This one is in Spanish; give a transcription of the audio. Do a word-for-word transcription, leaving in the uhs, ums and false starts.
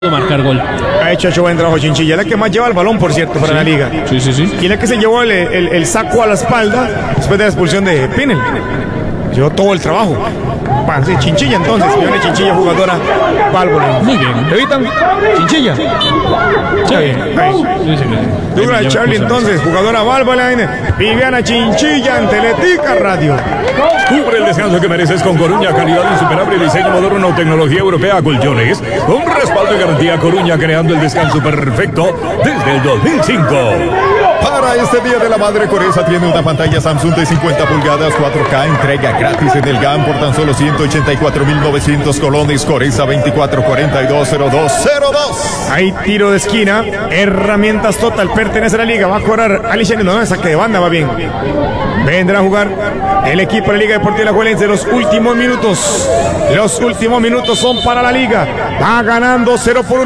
Marcar gol. Ha hecho, hecho buen trabajo Chinchilla, la que más lleva el balón, por cierto, para sí. la liga. Sí, sí, sí. Y la que se llevó el, el, el saco a la espalda después de la expulsión de Pinel. Llevó todo el trabajo. Pan, sí, Chinchilla entonces, viene Chinchilla, jugadora Válvula. Muy bien. ¿Evitan? Chinchilla. Sí, bien. Ahí. Sí, sí, sí. Douglas Charlie entonces, jugadora Válvula. Viviana Chinchilla en Teletica Radio. Cubre el descanso que mereces con Coruña, calidad insuperable, diseño moderno, tecnología europea, colchones, con respaldo y garantía. Coruña, creando el descanso perfecto desde el dos mil cinco. Para este Día de la Madre, Coresa tiene una pantalla Samsung de cincuenta pulgadas cuatro K, entrega gratis en el G A M por tan solo ciento ochenta y cuatro mil novecientos colones. Coresa veinticuatro cuarenta y dos cero dos cero dos. Hay tiro de esquina, herramientas total, pertenece a la liga, va a cobrar Alicia, no, saque de banda, va bien. Vendrá a jugar el equipo de la Liga Deportiva Alajuelense. Los últimos minutos, los últimos minutos son para la liga, va ganando cero por uno.